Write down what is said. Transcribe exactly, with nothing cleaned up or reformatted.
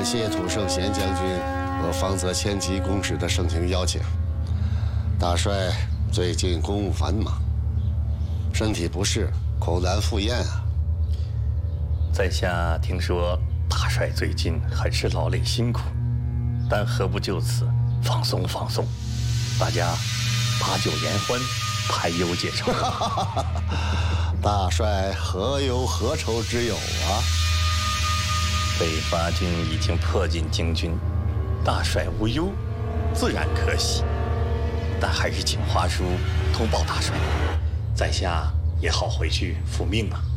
谢土圣贤将军和方泽千吉公使的盛情邀请。大帅最近公务繁忙，身体不适，恐难赴宴啊。 在下听说大帅最近很是劳累辛苦，但何不就此放松放松，大家把酒言欢，排忧解愁。 大帅何忧何愁之有啊？ 北伐军已经迫近京军，大帅无忧，自然可喜。但还是请华叔通报大帅，在下也好回去复命啊。